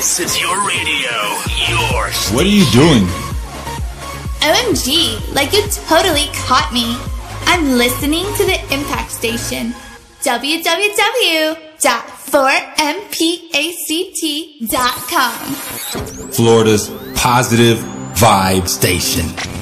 This is your radio, your station. What are you doing? OMG, like you totally caught me. I'm listening to the Impact Station. www.4mpact.com. Florida's positive vibe station.